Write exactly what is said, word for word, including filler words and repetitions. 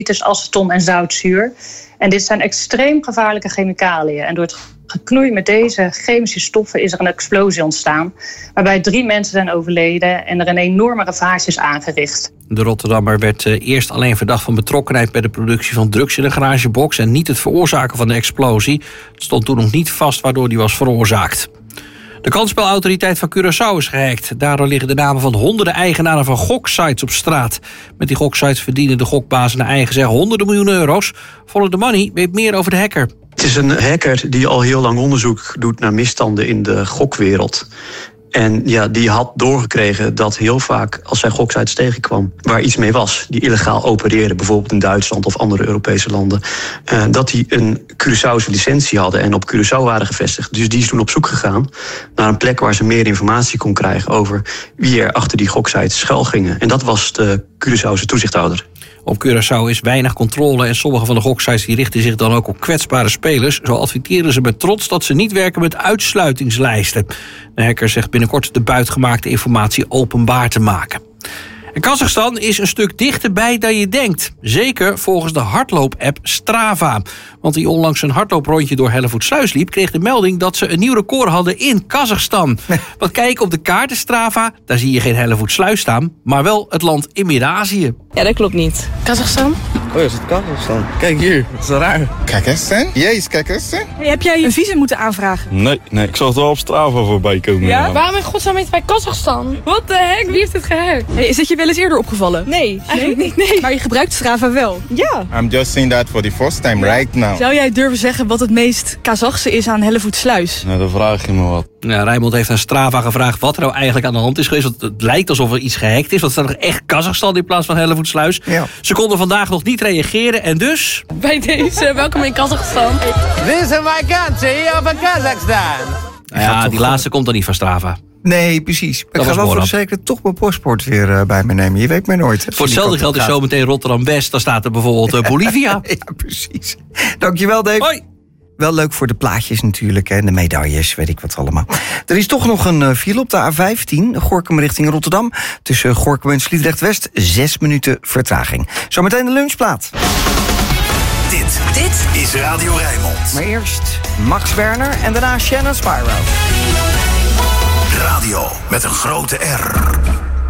dus aceton en zoutzuur. En dit zijn extreem gevaarlijke chemicaliën. En door het geknoei met deze chemische stoffen is er een explosie ontstaan, waarbij drie mensen zijn overleden en er een enorme ravage is aangericht. De Rotterdammer werd uh, eerst alleen verdacht van betrokkenheid bij de productie van drugs in een garagebox en niet het veroorzaken van de explosie. Het stond toen nog niet vast waardoor die was veroorzaakt. De kansspelautoriteit van Curaçao is gehackt. Daardoor liggen de namen van honderden eigenaren van goksites op straat. Met die goksites verdienen de gokbazen naar eigen zeggen honderden miljoenen euro's. Follow the Money weet meer over de hacker. Het is een hacker die al heel lang onderzoek doet naar misstanden in de gokwereld. En ja, die had doorgekregen dat heel vaak, als hij goksites tegenkwam, waar iets mee was, die illegaal opereerden, bijvoorbeeld in Duitsland of andere Europese landen, uh, dat die een Curaçaose licentie hadden en op Curaçao waren gevestigd. Dus die is toen op zoek gegaan naar een plek waar ze meer informatie kon krijgen over wie er achter die goksites schuil gingen. En dat was de Curaçaose toezichthouder. Op Curaçao is weinig controle en sommige van de goksites die richten zich dan ook op kwetsbare spelers. Zo adverteren ze met trots dat ze niet werken met uitsluitingslijsten. De hacker zegt binnenkort de buitgemaakte informatie openbaar te maken. En Kazachstan is een stuk dichterbij dan je denkt. Zeker volgens de hardloop-app Strava. Want die onlangs een hardlooprondje door Hellevoetsluis liep, kreeg de melding dat ze een nieuw record hadden in Kazachstan. Want kijk op de kaarten Strava, daar zie je geen Hellevoetsluis staan, maar wel het land in Midden-Azië. Ja, dat klopt niet. Kazachstan? Oh, is het Kazachstan? Kijk hier, dat is raar. Kazachstan? Jij is Kazachstan? Hey, heb jij een visum moeten aanvragen? Nee, nee, ik zag het wel op Strava voorbij komen. Ja? Ja. Waarom in godsnaam heet bij Kazachstan? What the heck? Wie heeft het gehackt? Hey, is dit je wel eens eerder opgevallen? Nee, eigenlijk nee? niet. Nee. Maar je gebruikt Strava wel? Ja. I'm just seeing that for the first time right now. Zou jij durven zeggen wat het meest Kazachse is aan Hellevoetsluis? Nou, dan vraag je me wat. Ja, Rijnmond heeft aan Strava gevraagd wat er nou eigenlijk aan de hand is geweest. Want het lijkt alsof er iets gehackt is. Want het staat nog echt Kazachstan in plaats van Hellevoetsluis. Ja. Ze konden vandaag nog niet reageren en dus... Bij deze, welkom in Kazachstan. This is my country of Kazakhstan. Nou ja, die laatste komt dan niet van Strava. Nee, precies. Ik ga wel voor de zeker toch mijn paspoort weer uh, bij me nemen. Je weet maar nooit. Voor hetzelfde geld is zometeen Rotterdam-West. Dan staat er bijvoorbeeld uh, Bolivia. Ja, precies. Dankjewel, Dave. Hoi. Wel leuk voor de plaatjes natuurlijk en de medailles, weet ik wat allemaal. Er is toch nog een file op de A vijftien, Gorinchem richting Rotterdam. Tussen Gorinchem en Sliedrecht-West, zes minuten vertraging. Zometeen de lunchplaat. Dit, dit is Radio Rijnmond. Maar eerst Max Werner en daarna Shannon Spyro. Radio met een grote R.